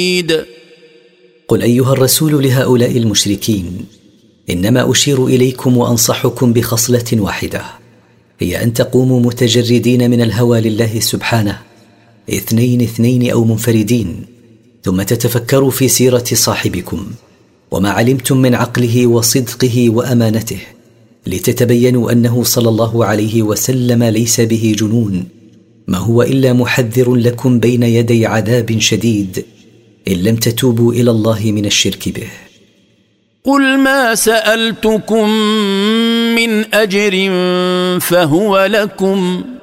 قل أيها الرسول لهؤلاء المشركين: إنما أشير إليكم وأنصحكم بخصلة واحدة، هي أن تقوموا متجردين من الهوى لله سبحانه، اثنين اثنين أو منفردين، ثم تتفكروا في سيرة صاحبكم وما علمتم من عقله وصدقه وأمانته، لتتبينوا أنه صلى الله عليه وسلم ليس به جنون، ما هو إلا محذر لكم بين يدي عذاب شديد إن لم تتوبوا إلى الله من الشرك به. قل ما سألتكم من أجر فهو لكم